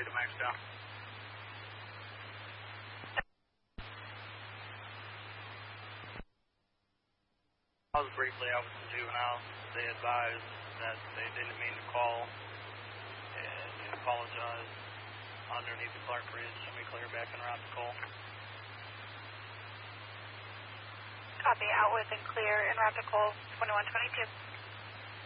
ready to max down. I was briefly out with some juveniles. They advised that they didn't mean to call, and they apologized underneath the Clark Ridge. Let me clear back and route the call. Copy, out with and clear and route the call 2122.